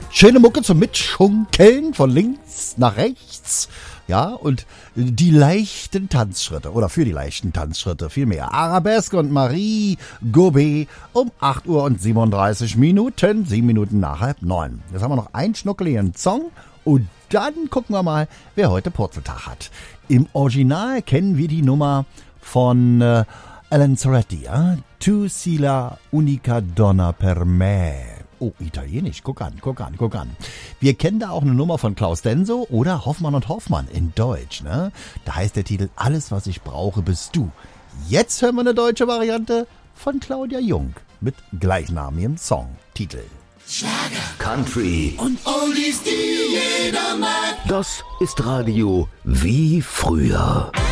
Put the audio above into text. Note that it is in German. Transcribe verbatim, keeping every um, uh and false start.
Schöne Mucke zum Mitschunkeln von links nach rechts. Ja, und die leichten Tanzschritte, oder für die leichten Tanzschritte vielmehr. Arabesque und Marie Gobet um acht Uhr und siebenunddreißig Minuten, sieben Minuten nach halb neun. Jetzt haben wir noch einen schnuckeligen Song und dann gucken wir mal, wer heute Purzeltag hat. Im Original kennen wir die Nummer von äh, Alan Soretti, ja? Tu si la unica donna per me. Oh, italienisch, guck an, guck an, guck an. Wir kennen da auch eine Nummer von Klaus Denso oder Hoffmann und Hoffmann in Deutsch, ne? Da heißt der Titel Alles, was ich brauche, bist du. Jetzt hören wir eine deutsche Variante von Claudia Jung mit gleichnamigem Songtitel. Schlager, Country und Oldies, die jeder mag. Das ist Radio wie früher.